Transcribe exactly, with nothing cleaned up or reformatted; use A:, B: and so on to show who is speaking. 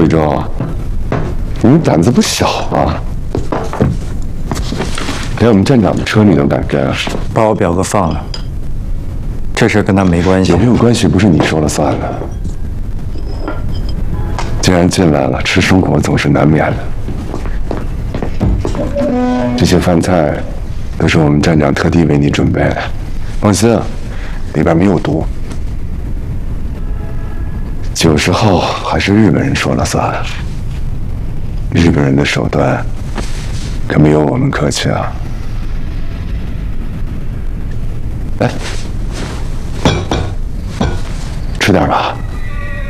A: 贵州，你们胆子不小啊！连我们站长的车你都敢跟？
B: 把我表哥放了，这事跟他没关系。
A: 有没有关系不是你说了算的。既然进来了，吃生活总是难免的。这些饭菜都是我们站长特地为你准备的，放心，里边没有毒。有时候还是日本人说了算，日本人的手段可没有我们客气啊。来，吃点吧。